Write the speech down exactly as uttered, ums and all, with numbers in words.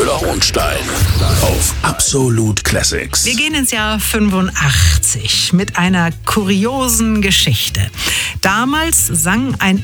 Müller-Hohenstein auf Absolut Classics. Wir gehen ins Jahr fünfundachtzig mit einer kuriosen Geschichte. Damals sang ein